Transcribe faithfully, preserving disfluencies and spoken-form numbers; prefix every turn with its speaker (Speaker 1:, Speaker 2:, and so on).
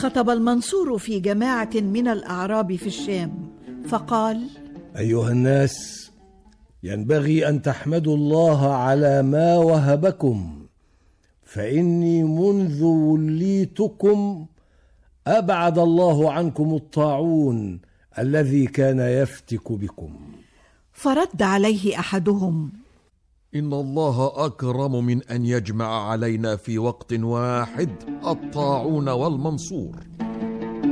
Speaker 1: خطب المنصور في جماعة من الأعراب في الشام فقال:
Speaker 2: أيها الناس، ينبغي أن تحمدوا الله على ما وهبكم، فإني منذ وليتكم أبعد الله عنكم الطاعون الذي كان يفتك بكم.
Speaker 1: فرد عليه أحدهم:
Speaker 3: إن الله أكرم من أن يجمع علينا في وقت واحد الطاعون والمنصور.